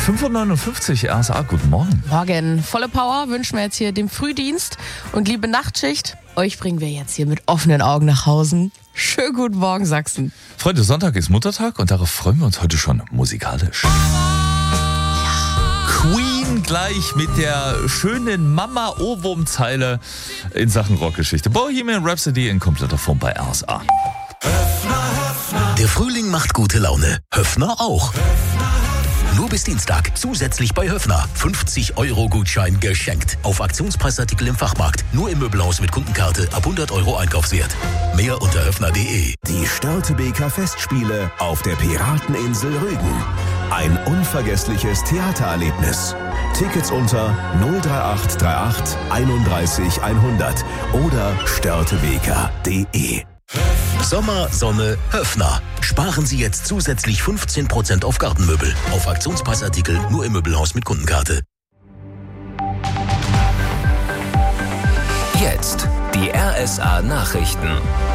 5:59 Uhr, RSA, guten Morgen. Morgen. Volle Power wünschen wir jetzt hier dem Frühdienst. Und liebe Nachtschicht, euch bringen wir jetzt hier mit offenen Augen nach Hause. Schönen guten Morgen, Sachsen. Freunde, Sonntag ist Muttertag und darauf freuen wir uns heute schon musikalisch. Queen gleich mit der schönen Mama-Ohrwurm-Zeile in Sachen Rockgeschichte. Bohemian Rhapsody in kompletter Form bei RSA. Der Frühling macht gute Laune. Höffner auch. Nur bis Dienstag zusätzlich bei Höffner 50-Euro-Gutschein geschenkt. Auf Aktionspreisartikel im Fachmarkt. Nur im Möbelhaus mit Kundenkarte ab 100 Euro Einkaufswert. Mehr unter höffner.de. Die Störtebeker Festspiele auf der Pirateninsel Rügen. Ein unvergessliches Theatererlebnis. Tickets unter 03838 31 100 oder störtebeker.de. Sommer, Sonne, Höffner. Sparen Sie jetzt zusätzlich 15% auf Gartenmöbel. Auf Aktionspreisartikel nur im Möbelhaus mit Kundenkarte. Jetzt die RSA Nachrichten.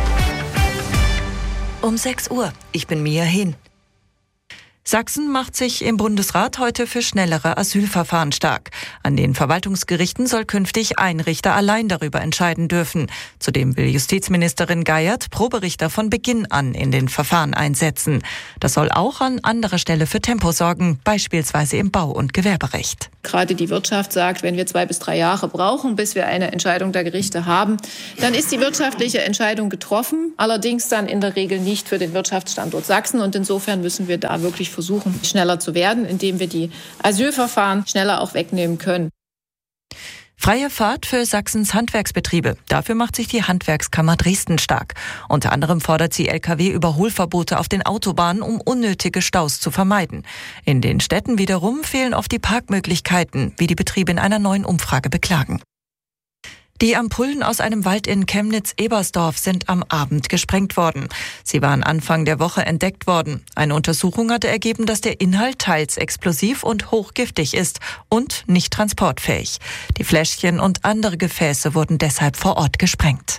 Um 6 Uhr. Ich bin Mia Hin. Sachsen macht sich im Bundesrat heute für schnellere Asylverfahren stark. An den Verwaltungsgerichten soll künftig ein Richter allein darüber entscheiden dürfen. Zudem will Justizministerin Geiert Proberichter von Beginn an in den Verfahren einsetzen. Das soll auch an anderer Stelle für Tempo sorgen, beispielsweise im Bau- und Gewerberecht. Gerade die Wirtschaft sagt, wenn wir 2 bis 3 Jahre brauchen, bis wir eine Entscheidung der Gerichte haben, dann ist die wirtschaftliche Entscheidung getroffen. Allerdings dann in der Regel nicht für den Wirtschaftsstandort Sachsen. Und insofern müssen wir da wirklich versuchen, schneller zu werden, indem wir die Asylverfahren schneller auch wegnehmen können. Freie Fahrt für Sachsens Handwerksbetriebe. Dafür macht sich die Handwerkskammer Dresden stark. Unter anderem fordert sie Lkw-Überholverbote auf den Autobahnen, um unnötige Staus zu vermeiden. In den Städten wiederum fehlen oft die Parkmöglichkeiten, wie die Betriebe in einer neuen Umfrage beklagen. Die Ampullen aus einem Wald in Chemnitz-Ebersdorf sind am Abend gesprengt worden. Sie waren Anfang der Woche entdeckt worden. Eine Untersuchung hatte ergeben, dass der Inhalt teils explosiv und hochgiftig ist und nicht transportfähig. Die Fläschchen und andere Gefäße wurden deshalb vor Ort gesprengt.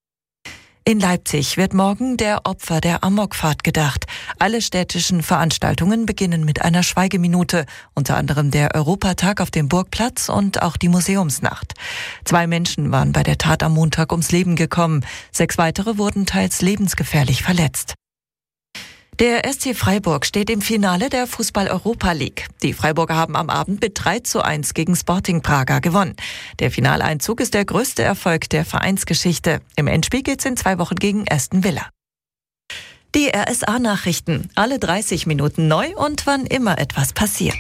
In Leipzig wird morgen der Opfer der Amokfahrt gedacht. Alle städtischen Veranstaltungen beginnen mit einer Schweigeminute, unter anderem der Europatag auf dem Burgplatz und auch die Museumsnacht. 2 Menschen waren bei der Tat am Montag ums Leben gekommen. 6 weitere wurden teils lebensgefährlich verletzt. Der SC Freiburg steht im Finale der Fußball-Europa League. Die Freiburger haben am Abend mit 3:1 gegen Sporting Braga gewonnen. Der Finaleinzug ist der größte Erfolg der Vereinsgeschichte. Im Endspiel geht's in 2 Wochen gegen Aston Villa. Die RSA-Nachrichten. Alle 30 Minuten neu und wann immer etwas passiert.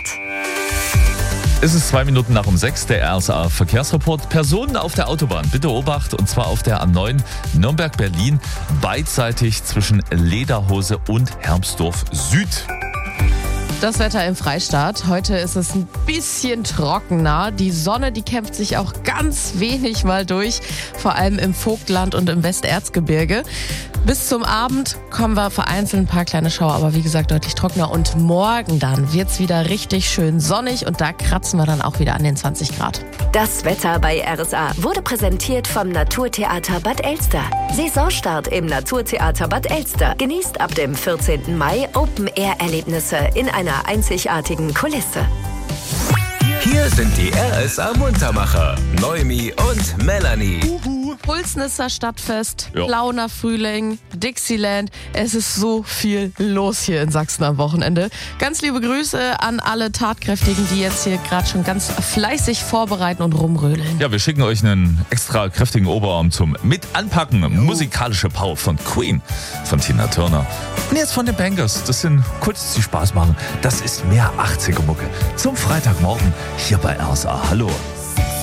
Es ist 2 Minuten nach um 6, der RSA Verkehrsreport. Personen auf der Autobahn, bitte Obacht, und zwar auf der A9 Nürnberg-Berlin, beidseitig zwischen Lederhose und Hermsdorf Süd. Das Wetter im Freistaat. Heute ist es ein bisschen trockener. Die Sonne, die kämpft sich auch ganz wenig mal durch, vor allem im Vogtland und im Westerzgebirge. Bis zum Abend kommen wir vereinzelt ein paar kleine Schauer, aber wie gesagt deutlich trockener. Und morgen dann wird's wieder richtig schön sonnig und da kratzen wir dann auch wieder an den 20 Grad. Das Wetter bei RSA wurde präsentiert vom Naturtheater Bad Elster. Saisonstart im Naturtheater Bad Elster. Genießt ab dem 14. Mai Open-Air-Erlebnisse in einer einzigartigen Kulisse. Hier sind die RSA Muntermacher, Noemi und Melanie. Pulsnisser Stadtfest, Ja. Plauner Frühling, Dixieland. Es ist so viel los hier in Sachsen am Wochenende. Ganz liebe Grüße an alle Tatkräftigen, die jetzt hier gerade schon ganz fleißig vorbereiten und rumrödeln. Ja, wir schicken euch einen extra kräftigen Oberarm zum Mit-Anpacken. Musikalische Power von Queen, von Tina Turner. Und jetzt von den Bangers. Das sind Kunst, die Spaß machen. Das ist mehr 80er-Mucke. Zum Freitagmorgen hier bei RSA. Hallo.